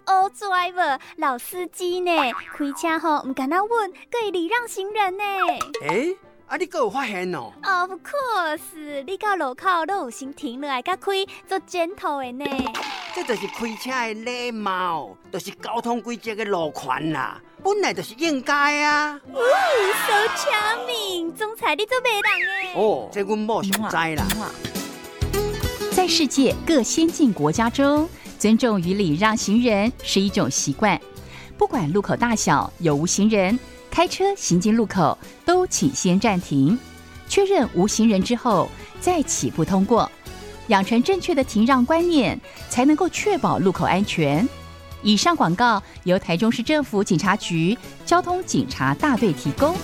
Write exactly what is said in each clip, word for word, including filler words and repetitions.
乌拽无，老司机呢，开车吼唔敢那稳，可以礼让行人呢。 诶、欸，啊你阁有发现哦 ？Of course， 你到路口都有先停落来甲开，做检讨的呢。 这就是开车的礼貌，就是交通规则的路权啦，本来就是应该啊。 哦 ，so charming， 总裁你做媒人诶。 哦，这阮某上知啦。 在世界各先进国家中，尊重与礼让行人是一种习惯。不管路口大小有无行人，开车行经路口都请先暂停，确认无行人之后再起步通过。养成正确的停让观念，才能够确保路口安全。以上广告由台中市政府警察局交通警察大队提供。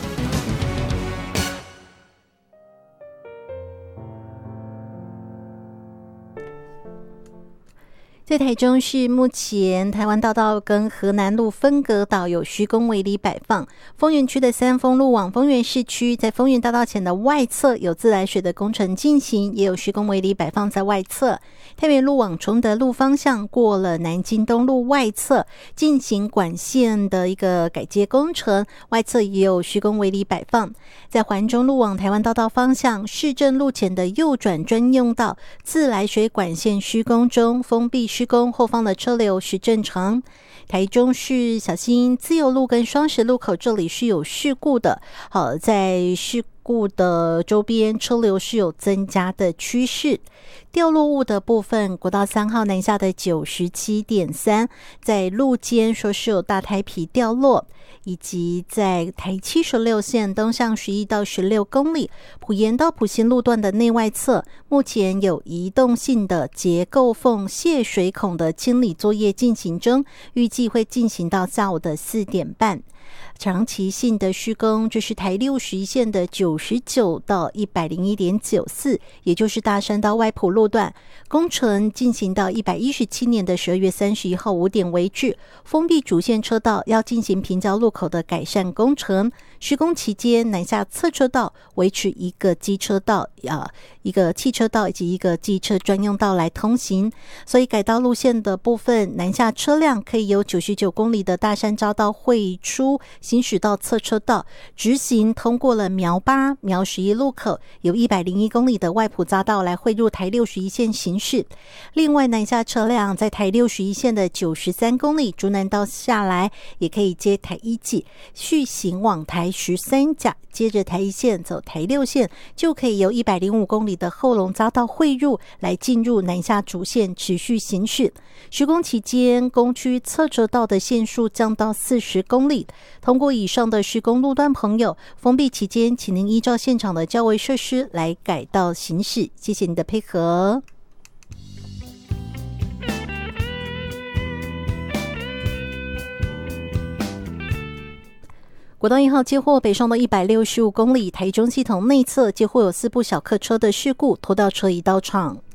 在台中市，目前台湾大道跟河南路分隔岛有徐公围篱摆放。丰原区的三丰路往丰原市区，在丰原大道前的外侧有自来水的工程进行，也有徐公围篱摆放在外侧。太原路往崇德路方向，过了南京东路外侧进行管线的一个改接工程，外侧也有徐公围篱摆放。在环中路往台湾大道方向，市政路前的右转专用道自来水管线施工中，封闭施工后方的车流是正常。台中市小心自由路跟双十路口这里是有事故的，好，在事故的周边车流是有增加的趋势。掉落物的部分，国道三号南下的 九十七点三 在路肩说是有大胎皮掉落，以及在台七十六线东向十一到十六公里埔盐到埔心路段的内外侧，目前有移动性的结构缝泄水孔的清理作业进行中，预计会进行到下午的四点半。长期性的施工，这是台六十一线的九十九到 一百零一点九四， 也就是大山到外埔路段，工程进行到一百一十七年的十二月三十一号五点为止，封闭主线车道，要进行平交路口的改善工程。施工期间，南下侧车道维持一个机车道、呃、一个汽车道以及一个机车专用道来通行，所以改道路线的部分，南下车辆可以由九十九公里的大山匝道汇出行驶到侧车道，直行通过了苗八、苗十一路口，有一百零一公里的外埔匝道来汇入台六十一线行驶。另外，南下车辆在台六十一线的九十三公里竹南道下来，也可以接台一级续行往台十三甲，接着台一线走台六线，就可以由一百零五公里的后龙匝道汇入来进入南下主线持续行驶。施工期间，工区侧车道的线数降到四十公里。通过以上的施工路段朋友，封闭期间请您依照现场的交维设施来改道行驶，谢谢您的配合。国道一号接获北上到一百六十五公里，台中系统内侧接获有四部小客车的事故，拖吊车已到场。